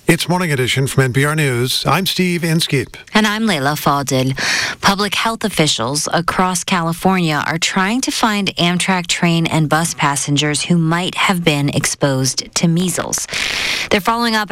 It's Morning Edition from NPR News. I'm Steve Inskeep. And I'm Layla Fadil. Public health officials across California are trying to find Amtrak train and bus passengers who might have been exposed to measles. They're following up